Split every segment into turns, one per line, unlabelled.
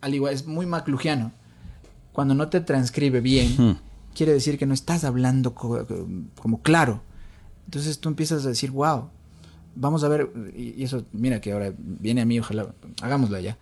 al igual, es muy maclugiano. Cuando no te transcribe bien, quiere decir que no estás hablando como claro. Entonces tú empiezas a decir, wow, vamos a ver, y eso, mira que ahora viene a mí, ojalá, hagámoslo ya.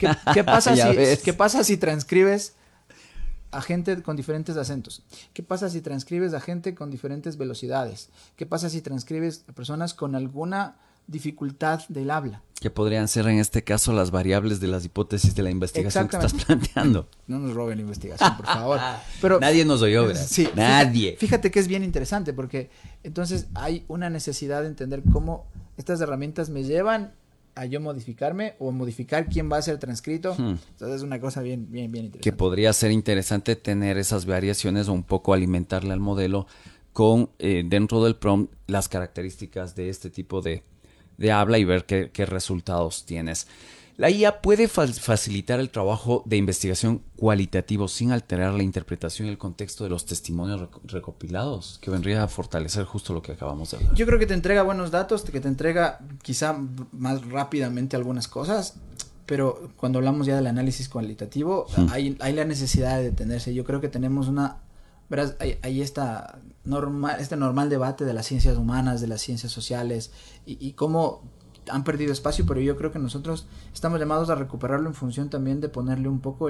¿Qué pasa si transcribes a gente con diferentes acentos? ¿Qué pasa si transcribes a gente con diferentes velocidades? ¿Qué pasa si transcribes a personas con alguna dificultad del habla?
Que podrían ser en este caso las variables de las hipótesis de la investigación que estás planteando.
No nos roben la investigación, por favor. Pero,
nadie nos oyó, ¿verdad?
Sí,
nadie.
Fíjate que es bien interesante porque entonces hay una necesidad de entender cómo estas herramientas me llevan a yo modificarme o modificar quién va a ser transcrito. Entonces es una cosa bien interesante.
Que podría ser interesante tener esas variaciones o un poco alimentarle al modelo con dentro del prompt las características de este tipo de habla y ver qué resultados tienes. La IA puede facilitar el trabajo de investigación cualitativo sin alterar la interpretación y el contexto de los testimonios recopilados, que vendría a fortalecer justo lo que acabamos de hablar.
Yo creo que te entrega buenos datos, que te entrega quizá más rápidamente algunas cosas, pero cuando hablamos ya del análisis cualitativo, hay la necesidad de detenerse. Yo creo que tenemos verás, hay este normal debate de las ciencias humanas, de las ciencias sociales y cómo han perdido espacio, pero yo creo que nosotros estamos llamados a recuperarlo en función también de ponerle un poco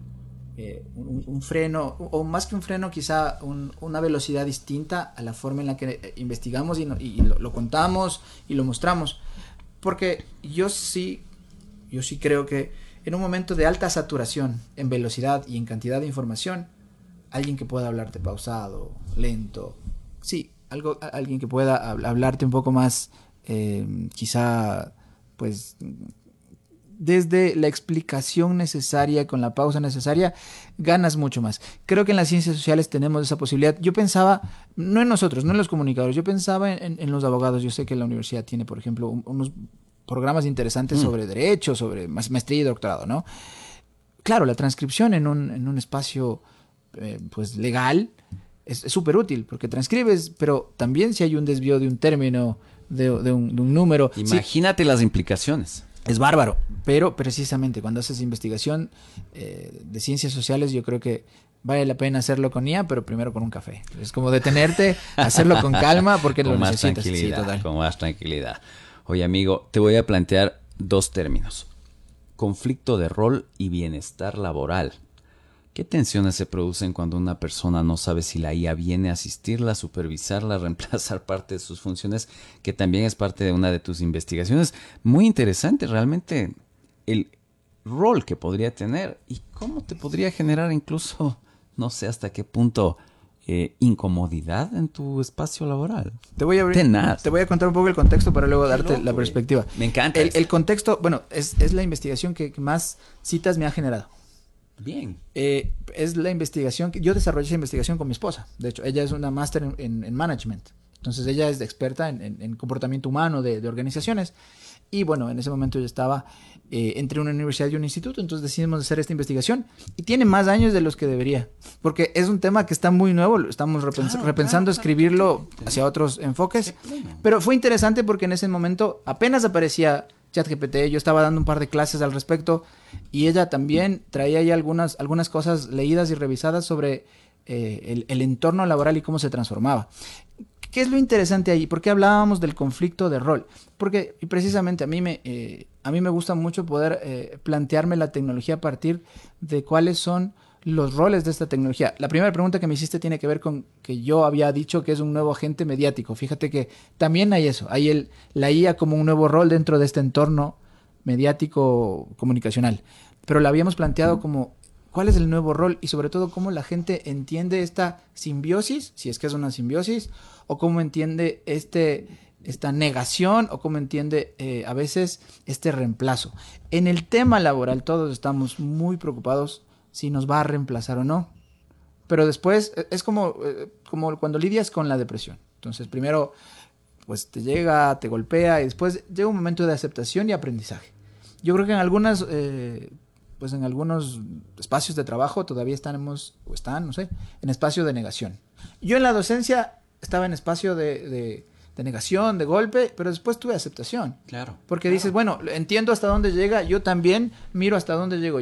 un freno, o más que un freno, quizá una velocidad distinta a la forma en la que investigamos y lo contamos y lo mostramos. Porque yo sí creo que en un momento de alta saturación en velocidad y en cantidad de información, alguien que pueda hablarte pausado, lento, sí, alguien que pueda hablarte un poco más, quizá, pues, desde la explicación necesaria, con la pausa necesaria, ganas mucho más. Creo que en las ciencias sociales tenemos esa posibilidad. Yo pensaba, no en nosotros, no en los comunicadores, yo pensaba en los abogados. Yo sé que la universidad tiene, por ejemplo, unos programas interesantes sobre derecho, sobre maestría y doctorado, ¿no? Claro, la transcripción en un espacio pues legal es súper útil porque transcribes, pero también si hay un desvío de un término, de un número,
imagínate las implicaciones.
Es bárbaro, pero precisamente cuando haces investigación de ciencias sociales, yo creo que vale la pena hacerlo con IA, pero primero con un café. Es como detenerte, hacerlo con calma porque lo necesitas.
Con más tranquilidad. Oye, amigo, te voy a plantear dos términos: conflicto de rol y bienestar laboral. ¿Qué tensiones se producen cuando una persona no sabe si la IA viene a asistirla, supervisarla, reemplazar parte de sus funciones, que también es parte de una de tus investigaciones? Muy interesante realmente el rol que podría tener y cómo te podría generar incluso, no sé hasta qué punto, incomodidad en tu espacio laboral.
Te voy a contar un poco el contexto para luego darte la perspectiva.
Me encanta.
El contexto, bueno, es la investigación que más citas me ha generado.
Bien.
Es la investigación que yo desarrollé esa investigación con mi esposa. De hecho, ella es una máster en management. Entonces ella es experta en comportamiento humano de organizaciones. Y bueno, en ese momento yo estaba entre una universidad y un instituto. Entonces decidimos hacer esta investigación. Y tiene más años de los que debería. Porque es un tema que está muy nuevo. Estamos repensando escribirlo hacia otros enfoques. Pero fue interesante porque en ese momento apenas aparecía ChatGPT, yo estaba dando un par de clases al respecto y ella también traía ya algunas cosas leídas y revisadas sobre el entorno laboral y cómo se transformaba. ¿Qué es lo interesante ahí? ¿Por qué hablábamos del conflicto de rol? Porque precisamente a mí me gusta mucho poder plantearme la tecnología a partir de cuáles son los roles de esta tecnología. La primera pregunta que me hiciste tiene que ver con que yo había dicho que es un nuevo agente mediático. Fíjate que también hay eso, hay la IA como un nuevo rol dentro de este entorno mediático comunicacional. Pero la habíamos planteado como cuál es el nuevo rol y sobre todo cómo la gente entiende esta simbiosis, si es que es una simbiosis, o cómo entiende esta negación o cómo entiende a veces este reemplazo. En el tema laboral todos estamos muy preocupados si nos va a reemplazar o no. Pero después es como cuando lidias con la depresión. Entonces primero pues te llega, te golpea y después llega un momento de aceptación y aprendizaje. Yo creo que en algunos espacios de trabajo todavía están, no sé, en espacio de negación. Yo en la docencia estaba en espacio de negación, de golpe, pero después tuve aceptación.
Claro.
Porque dices, bueno, entiendo hasta dónde llega, yo también miro hasta dónde llego